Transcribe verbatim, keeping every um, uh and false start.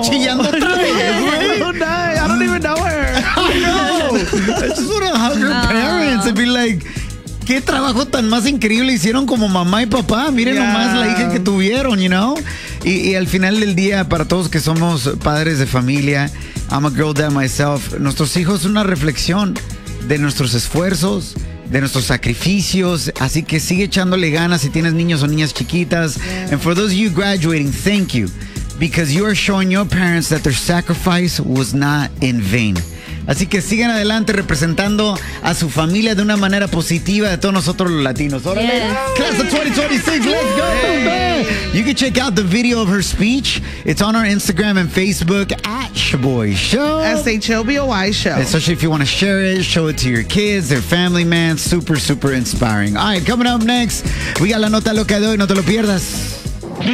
chillando otra vez, güey. So nice. I don't even know her. I know. I just want to hug her Oh. parents and be like, qué trabajo tan más increíble hicieron como mamá y papá. Miren Yeah. nomás la hija que tuvieron, you know. Y, y al final del día, para todos que somos padres de familia, I'm a girl dad myself, nuestros hijos son una reflexión de nuestros esfuerzos, de nuestros sacrificios, así que sigue echándole ganas si tienes niños o niñas chiquitas. Yeah. And for those of you graduating, thank you, because you are showing your parents that their sacrifice was not in vain. Así que sigan adelante representando a su familia de una manera positiva de todos nosotros los latinos. ¡Órale! Yes. Class of twenty twenty-six, let's go! Hey. You can check out the video of her speech. It's on our Instagram and Facebook at Shaboy Show. S H O B O Y Show. Especially if you want to share it, show it to your kids, their family, man. Super, super inspiring. All right, coming up next, we got la nota loca de hoy. No te lo pierdas.